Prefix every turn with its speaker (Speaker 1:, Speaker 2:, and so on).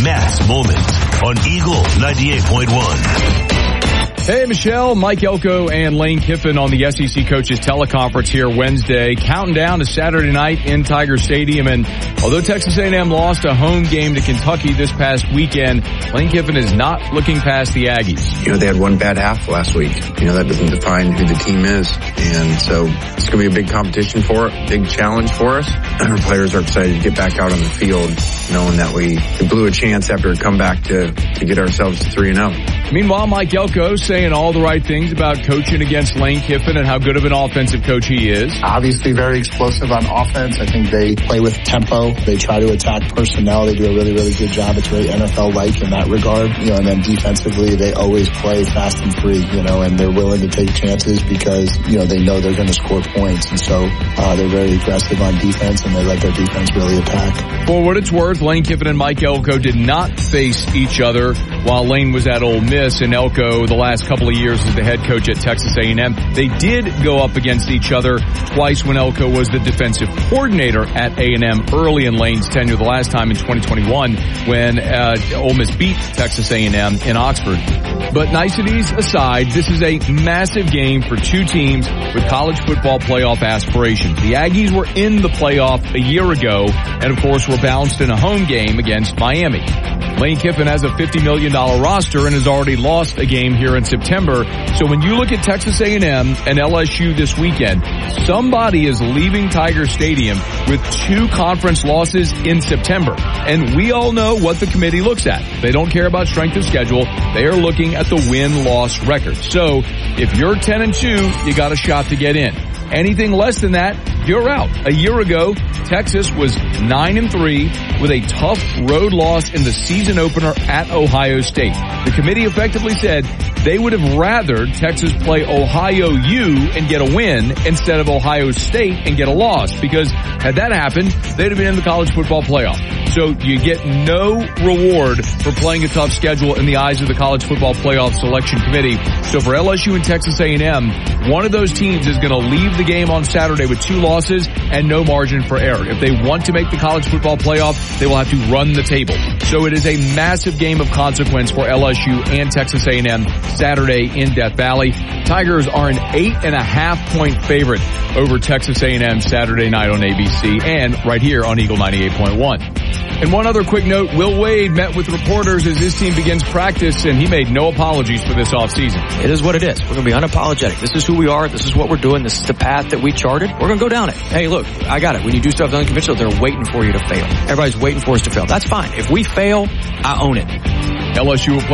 Speaker 1: Matt's Moment on Eagle 98.1.
Speaker 2: Hey, Michelle, Mike Elko, and Lane Kiffin on the SEC Coaches Teleconference here Wednesday, counting down to Saturday night in Tiger Stadium. And although Texas A&M lost a home game to Kentucky this past weekend, Lane Kiffin is not looking past the Aggies.
Speaker 3: They had one bad half last week. That doesn't define who the team is. And so it's going to be a big competition for it, big challenge for us. And our players are excited to get back out on the field, knowing that we blew a chance after a comeback to get ourselves to 3-0.
Speaker 2: Meanwhile, Mike Elko saying all the right things about coaching against Lane Kiffin and how good of an offensive coach he is.
Speaker 4: Obviously very explosive on offense. I think they play with tempo. They try to attack personnel. They do a really, really good job. It's very NFL-like in that regard. And then defensively, they always play fast and free, and they're willing to take chances because, they know they're going to score points. And so they're very aggressive on defense, and they let their defense really attack.
Speaker 2: For what it's worth, Lane Kiffin and Mike Elko did not face each other while Lane was at Ole Miss, and Elko the last couple of years as the head coach at Texas A&M. They did go up against each other twice when Elko was the defensive coordinator at A&M early in Lane's tenure, the last time in 2021 when Ole Miss beat Texas A&M in Oxford. But niceties aside, this is a massive game for two teams with college football playoff aspirations. The Aggies were in the playoff a year ago and, of course, were bounced in a home game against Miami. Lane Kiffin has a $50 million roster and has already lost a game here in September. So when you look at Texas A&M and LSU this weekend, somebody is leaving Tiger Stadium with 2 conference losses in September. And we all know what the committee looks at. They don't care about strength of schedule. They are looking at the win-loss record. So if you're 10-2, you got a shot to get in. Anything less than that, you're out. A year ago, Texas was 9-3 with a tough road loss in the season opener at Ohio State. The committee effectively said they would have rathered Texas play Ohio U and get a win instead of Ohio State and get a loss, because had that happened, they'd have been in the college football playoff. So you get no reward for playing a tough schedule in the eyes of the college football playoff selection committee. So for LSU and Texas A&M, one of those teams is going to leave the game on Saturday with 2 losses and no margin for error. If they want to make the college football playoff, they will have to run the table. So it is a massive game of consequence for LSU and Texas A&M Saturday in Death Valley. Tigers are an 8.5-point favorite over Texas A&M Saturday night on ABC and right here on Eagle 98.1. And one other quick note, Will Wade met with reporters as his team begins practice, and he made no apologies for this offseason.
Speaker 5: It is what it is. We're going to be unapologetic. This is who we are. This is what we're doing. This is the path that we charted. We're going to go down it. Hey, look, I got it. When you do stuff unconventional, they're waiting for you to fail. Everybody's waiting for us to fail. That's fine. If we fail, I own it.
Speaker 2: LSU will play